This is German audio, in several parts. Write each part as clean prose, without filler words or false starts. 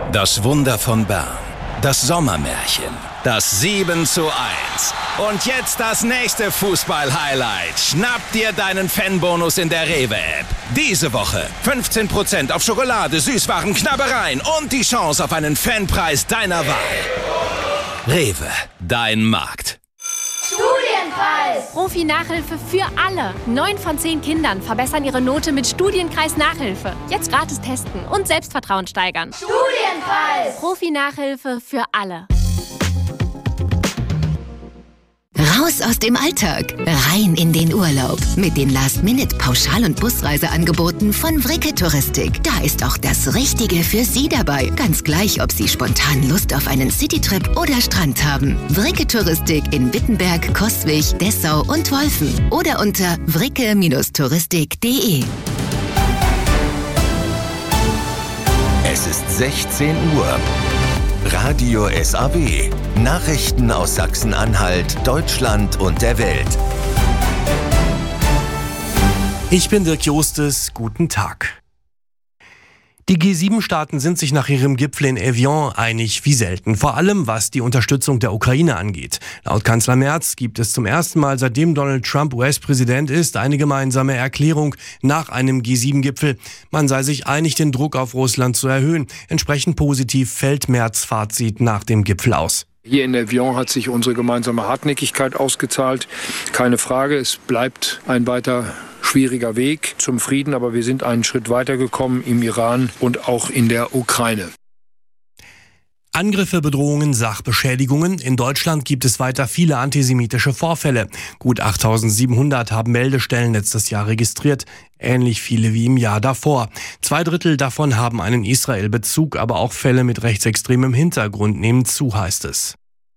Das Wunder von Bern. Das Sommermärchen. Das 7:1. Und jetzt das nächste Fußball-Highlight. Schnapp dir deinen Fanbonus in der Rewe-App. Diese Woche 15% auf Schokolade, Süßwaren, Knabbereien und die Chance auf einen Fanpreis deiner Wahl. Rewe, dein Markt. Studienpreis! Profi-Nachhilfe für alle. 9 von 10 Kindern verbessern ihre Note mit Studienkreis-Nachhilfe. Jetzt gratis testen und Selbstvertrauen steigern. Studienpreis! Profi-Nachhilfe für alle. Raus aus dem Alltag, rein in den Urlaub. Mit den Last-Minute-Pauschal- und Busreiseangeboten von Vricke Touristik. Da ist auch das Richtige für Sie dabei. Ganz gleich, ob Sie spontan Lust auf einen Citytrip oder Strand haben. Vricke Touristik in Wittenberg, Coswig, Dessau und Wolfen. Oder unter vricke-touristik.de. Es ist 16 Uhr. Radio SAW. Nachrichten aus Sachsen-Anhalt, Deutschland und der Welt. Ich bin Dirk Jostes. Guten Tag. Die G7-Staaten sind sich nach ihrem Gipfel in Evian einig wie selten, vor allem was die Unterstützung der Ukraine angeht. Laut Kanzler Merz gibt es zum ersten Mal, seitdem Donald Trump US-Präsident ist, eine gemeinsame Erklärung nach einem G7-Gipfel. Man sei sich einig, den Druck auf Russland zu erhöhen. Entsprechend positiv fällt Merz' Fazit nach dem Gipfel aus. Hier in Evian hat sich unsere gemeinsame Hartnäckigkeit ausgezahlt. Keine Frage, es bleibt ein weiter schwieriger Weg zum Frieden, aber wir sind einen Schritt weitergekommen im Iran und auch in der Ukraine. Angriffe, Bedrohungen, Sachbeschädigungen. In Deutschland gibt es weiter viele antisemitische Vorfälle. Gut 8.700 haben Meldestellen letztes Jahr registriert, ähnlich viele wie im Jahr davor. 2/3 davon haben einen Israel-Bezug, aber auch Fälle mit rechtsextremem Hintergrund nehmen zu, heißt es.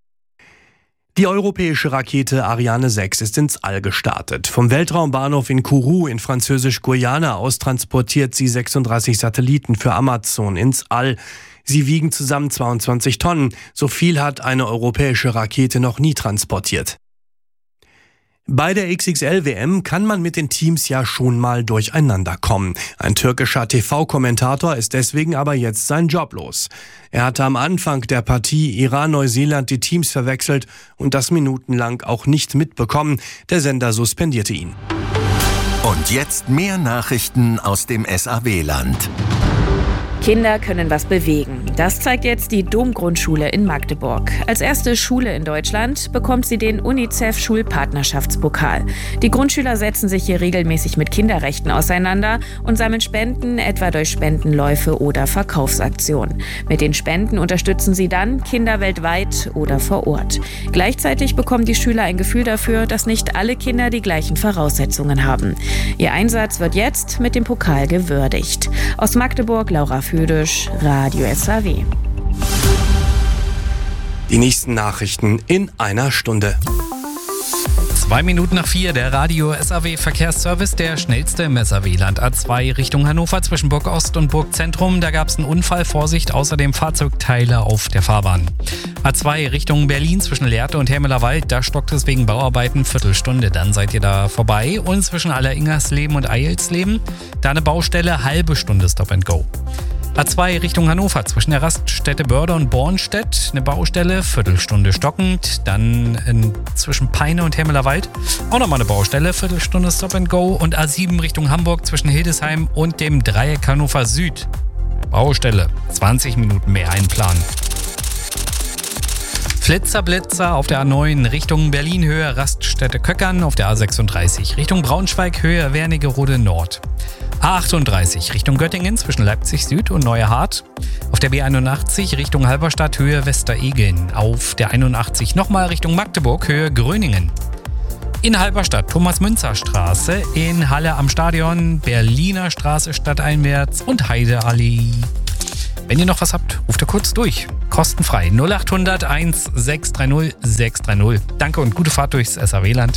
Die europäische Rakete Ariane 6 ist ins All gestartet. Vom Weltraumbahnhof in Kourou in Französisch-Guyana aus transportiert sie 36 Satelliten für Amazon ins All. Sie wiegen zusammen 22 Tonnen. So viel hat eine europäische Rakete noch nie transportiert. Bei der XXL-WM kann man mit den Teams ja schon mal durcheinander kommen. Ein türkischer TV-Kommentator ist deswegen aber jetzt seinen Job los. Er hatte am Anfang der Partie Iran-Neuseeland die Teams verwechselt und das minutenlang auch nicht mitbekommen. Der Sender suspendierte ihn. Und jetzt mehr Nachrichten aus dem SAW-Land. Kinder können was bewegen. Das zeigt jetzt die Domgrundschule in Magdeburg. Als erste Schule in Deutschland bekommt sie den UNICEF-Schulpartnerschaftspokal. Die Grundschüler setzen sich hier regelmäßig mit Kinderrechten auseinander und sammeln Spenden, etwa durch Spendenläufe oder Verkaufsaktionen. Mit den Spenden unterstützen sie dann Kinder weltweit oder vor Ort. Gleichzeitig bekommen die Schüler ein Gefühl dafür, dass nicht alle Kinder die gleichen Voraussetzungen haben. Ihr Einsatz wird jetzt mit dem Pokal gewürdigt. Aus Magdeburg, Laura Füdisch, Radio SAW. Die nächsten Nachrichten in einer Stunde. 2 Minuten nach 4, der Radio SAW Verkehrsservice, der schnellste im SAW-Land. A2 Richtung Hannover zwischen Burg Ost und Burg Zentrum. Da gab es einen Unfall, Vorsicht, außerdem Fahrzeugteile auf der Fahrbahn. A2 Richtung Berlin zwischen Lehrte und Hermelerwald, da stockt es wegen Bauarbeiten Viertelstunde. Dann seid ihr da vorbei. Und zwischen Alleringersleben und Eilsleben, da eine Baustelle, halbe Stunde Stop and Go. A2 Richtung Hannover zwischen der Raststätte Börde und Bornstedt, eine Baustelle, Viertelstunde stockend. Dann zwischen Peine und Hermelerwald auch nochmal eine Baustelle, Viertelstunde Stop and Go. Und A7 Richtung Hamburg zwischen Hildesheim und dem Dreieck Hannover Süd. Baustelle, 20 Minuten mehr einplanen. Flitzer-Blitzer auf der A9 Richtung Berlin Höhe Raststätte Köckern, auf der A36 Richtung Braunschweig Höhe Wernigerode Nord. A38 Richtung Göttingen zwischen Leipzig Süd und Neuerhardt. Auf der B81 Richtung Halberstadt Höhe Westeregeln. Auf der 81 nochmal Richtung Magdeburg Höhe Gröningen. In Halberstadt Thomas-Münzer-Straße, in Halle am Stadion, Berliner Straße stadteinwärts und Heideallee. Wenn ihr noch was habt, ruft ihr kurz durch. Kostenfrei 0800 1630 630. Danke und gute Fahrt durchs SAW-Land.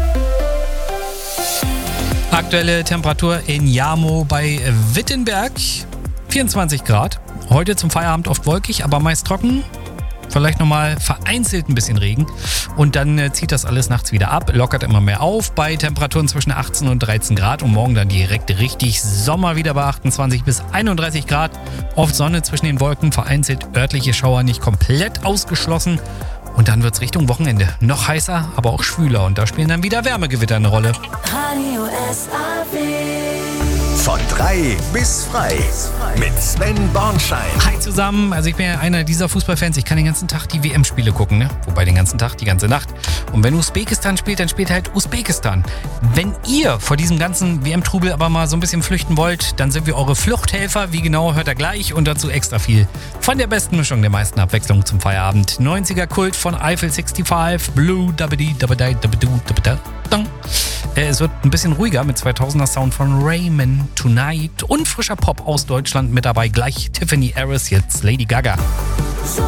Aktuelle Temperatur in Jarmo bei Wittenberg, 24 Grad. Heute zum Feierabend oft wolkig, aber meist trocken. vielleicht nochmal vereinzelt ein bisschen Regen und dann zieht das alles nachts wieder ab, lockert immer mehr auf bei Temperaturen zwischen 18 und 13 Grad und morgen dann direkt richtig Sommer wieder bei 28 bis 31 Grad. Oft Sonne zwischen den Wolken, vereinzelt örtliche Schauer nicht komplett ausgeschlossen. Und dann wird es Richtung Wochenende noch heißer, aber auch schwüler. Und da spielen dann wieder Wärmegewitter eine Rolle. Radio SAW. Von 3 bis frei mit Sven Bornschein. Hi zusammen, also ich bin ja einer dieser Fußballfans, ich kann den ganzen Tag die WM-Spiele gucken, ne? Wobei den ganzen Tag, die ganze Nacht. Und wenn Usbekistan spielt, dann spielt halt Usbekistan. Wenn ihr vor diesem ganzen WM-Trubel aber mal so ein bisschen flüchten wollt, dann sind wir eure Fluchthelfer. Wie genau, hört ihr gleich und dazu extra viel von der besten Mischung der meisten Abwechslung zum Feierabend. 90er Kult von Eiffel 65, Blue, Dabadi, Dabadai, Dabadu, Dabada. Es wird ein bisschen ruhiger mit 2000er Sound von Raymond Tonight und frischer Pop aus Deutschland mit dabei. Gleich Tiffany Harris, jetzt Lady Gaga.